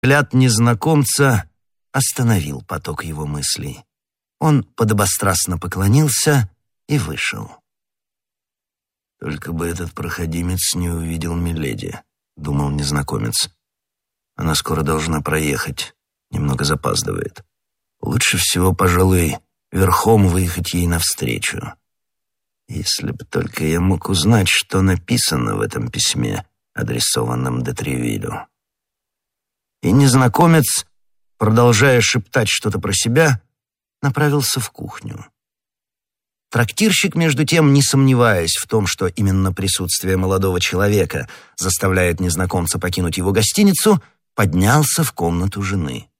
Взгляд незнакомца остановил поток его мыслей. Он подобострастно поклонился и вышел. «Только бы этот проходимец не увидел миледи», — думал незнакомец. «Она скоро должна проехать, немного запаздывает. Лучше всего, пожалуй, верхом выехать ей навстречу. Если бы только я мог узнать, что написано в этом письме, адресованном де Тревилю». И незнакомец, продолжая шептать что-то про себя, направился в кухню. Трактирщик, между тем, не сомневаясь в том, что именно присутствие молодого человека заставляет незнакомца покинуть его гостиницу, поднялся в комнату жены.